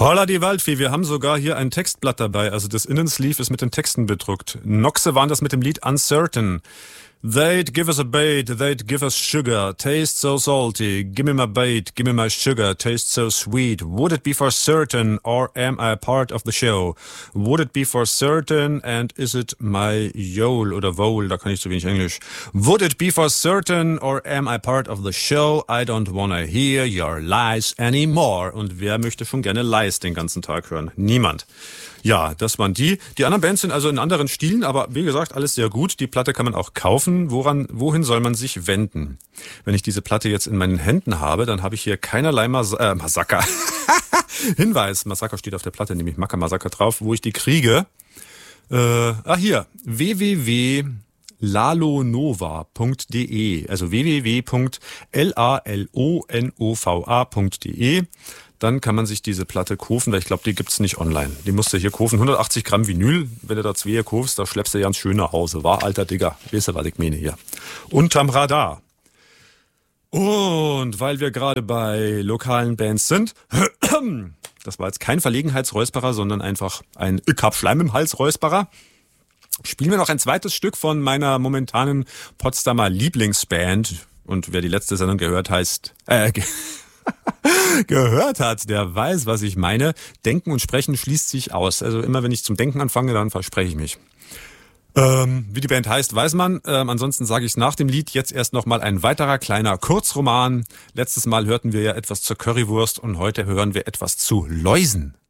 Holla die Waldfee, wir haben sogar hier ein Textblatt dabei. Also das Innensleeve ist mit den Texten bedruckt. Noxe waren das mit dem Lied Uncertain. They'd give us a bait, they'd give us sugar, taste so salty, give me my bait, give me my sugar, taste so sweet. Would it be for certain, or am I a part of the show? Would it be for certain, and is it my yole oder vole, da kann ich zu wenig Englisch. Would it be for certain, or am I part of the show? I don't wanna hear your lies anymore. Und wer möchte schon gerne Lies den ganzen Tag hören? Niemand. Ja, das waren die. Die anderen Bands sind also in anderen Stilen, aber wie gesagt, alles sehr gut. Die Platte kann man auch kaufen. Wohin soll man sich wenden? Wenn ich diese Platte jetzt in meinen Händen habe, dann habe ich hier keinerlei Massaker. Hinweis, Massaker steht auf der Platte, nämlich Massaker drauf, wo ich die kriege. Hier, www.lalonova.de, also www.lalonova.de. Dann kann man sich diese Platte kaufen, weil ich glaube, die gibt's nicht online. Die musst du hier kaufen. 180 Gramm Vinyl, wenn du da 2 kaufst, da schleppst du ganz schön nach Hause. War alter Digger. Weißt du, was ich meine hier? Unterm Radar. Und weil wir gerade bei lokalen Bands sind, das war jetzt kein Verlegenheitsräusperer, sondern einfach ein Ich hab Schleim im Hals Räusperer, spielen wir noch ein zweites Stück von meiner momentanen Potsdamer Lieblingsband. Und wer die letzte Sendung gehört hat, der weiß, was ich meine. Denken und Sprechen schließt sich aus. Also immer wenn ich zum Denken anfange, dann verspreche ich mich. Wie die Band heißt, weiß man. Ansonsten sage ich es nach dem Lied. Jetzt erst nochmal ein weiterer kleiner Kurzroman. Letztes Mal hörten wir ja etwas zur Currywurst und heute hören wir etwas zu Läusen.